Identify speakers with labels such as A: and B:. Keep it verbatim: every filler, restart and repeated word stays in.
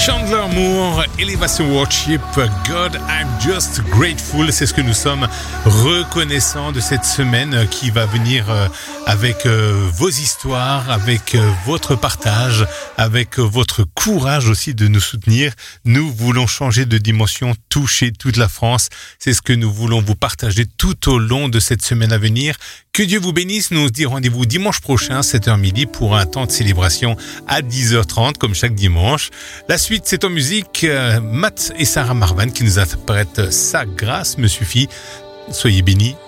A: Chandler Moore, Elevation Worship, God I'm Just Grateful, c'est ce que nous sommes reconnaissants de cette semaine qui va venir avec vos histoires, avec votre partage, avec votre courage aussi de nous soutenir. Nous voulons changer de dimension, toucher toute la France, c'est ce que nous voulons vous partager tout au long de cette semaine à venir. Que Dieu vous bénisse, nous on se dit rendez-vous dimanche prochain, sept heures midi, pour un temps de célébration à dix heures trente, comme chaque dimanche. La suite, c'est en musique, euh, Matt et Sarah Marvan qui nous interprètent « Sa grâce me suffit ». Soyez bénis.